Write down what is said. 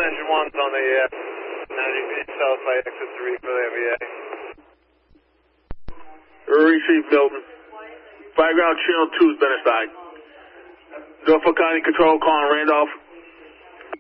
Engine 1's on the 90 south by exit 3 for the MVA. Receive Milton. Fireground Channel 2 has been assigned. Norfolk County Control calling Randolph.